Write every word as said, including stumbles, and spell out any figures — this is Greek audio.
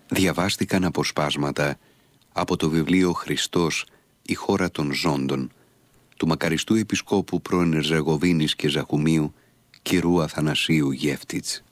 Διαβάστηκαν αποσπάσματα από το βιβλίο «Χριστός, η χώρα των ζώντων» του μακαριστού επισκόπου πρώην Ερζεγοβίνης και Ζαχουμίου κ. Αθανασίου Γεύτιτς.